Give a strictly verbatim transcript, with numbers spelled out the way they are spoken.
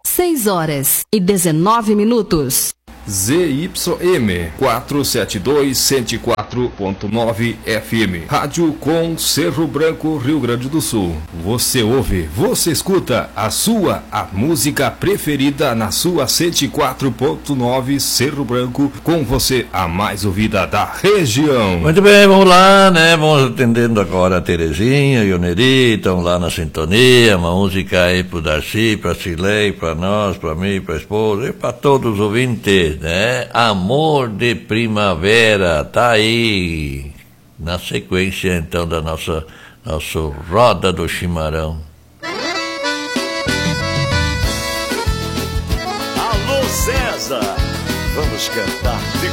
seis horas e dezenove minutos. Z Y M quatrocentos e setenta e dois, cento e quatro ponto nove F M. Rádio com Cerro Branco, Rio Grande do Sul. Você ouve, você escuta a sua, a música preferida na sua cento e quatro ponto nove Cerro Branco, com você a mais ouvida da região. Muito bem, vamos lá, né? Vamos atendendo agora a Terezinha e o Neri, estão lá na sintonia, uma música aí pro Darcy, pra Cilei, pra nós, pra mim, pra esposa e pra todos os ouvintes, né? Amor de Primavera, tá aí na sequência então da nossa nosso Roda do Chimarrão. Alô César, vamos cantar.